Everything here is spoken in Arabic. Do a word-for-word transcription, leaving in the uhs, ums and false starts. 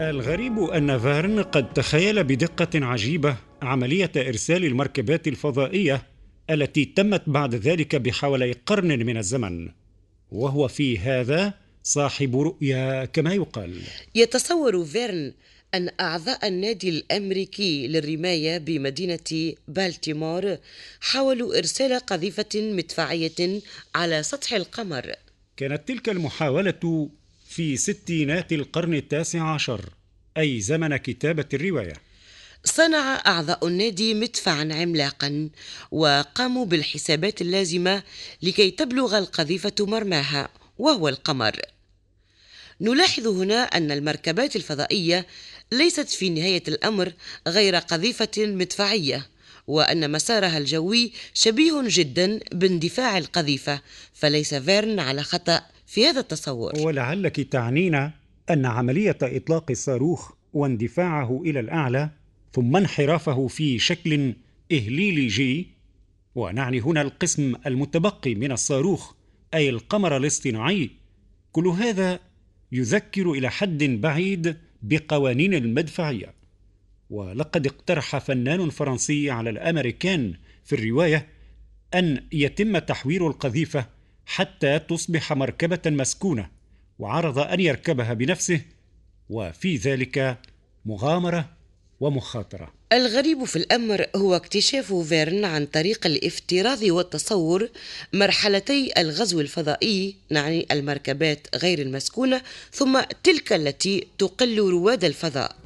الغريب أن فيرن قد تخيل بدقة عجيبة عملية إرسال المركبات الفضائية التي تمت بعد ذلك بحوالي قرن من الزمن، وهو في هذا صاحب رؤية كما يقال. يتصور فيرن أن أعضاء النادي الأمريكي للرماية بمدينة بالتيمور حاولوا إرسال قذيفة مدفعية على سطح القمر. كانت تلك المحاولة في ستينات القرن التاسع عشر، أي زمن كتابة الرواية. صنع أعضاء النادي مدفعا عملاقا وقاموا بالحسابات اللازمة لكي تبلغ القذيفة مرماها وهو القمر. نلاحظ هنا أن المركبات الفضائية ليست في نهاية الأمر غير قذيفة مدفعية، وأن مسارها الجوي شبيه جدا باندفاع القذيفة، فليس فيرن على خطأ في هذا التصور. ولعلك تعنين أن عملية إطلاق الصاروخ واندفاعه إلى الأعلى ثم انحرافه في شكل إهليلي، ونعني هنا القسم المتبقي من الصاروخ أي القمر الاصطناعي، كل هذا يذكر إلى حد بعيد بقوانين المدفعية. ولقد اقترح فنان فرنسي على الأمريكان في الرواية أن يتم تحوير القذيفة حتى تصبح مركبة مسكونة، وعرض أن يركبها بنفسه، وفي ذلك مغامرة ومخاطرة. الغريب في الأمر هو اكتشاف فيرن عن طريق الافتراض والتصور مرحلتي الغزو الفضائي، نعني المركبات غير المسكونة ثم تلك التي تقل رواد الفضاء.